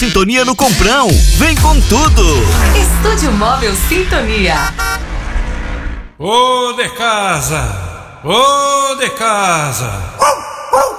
Sintonia no Comprão. Vem com tudo. Estúdio Móvel Sintonia. Ô de casa! Ô de casa!